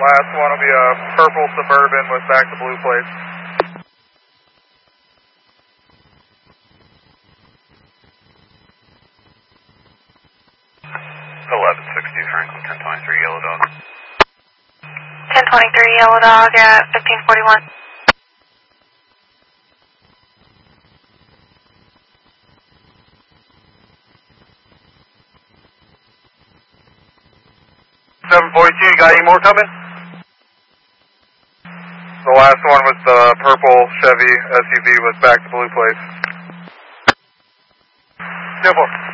Last one will be a purple Suburban with back to blue plates. 1160 Franklin, 1023 Yellow Dog. 1023 Yellow Dog at 1541. You got any more coming? The last one was the purple Chevy SUV with back to blue plates. 10-4.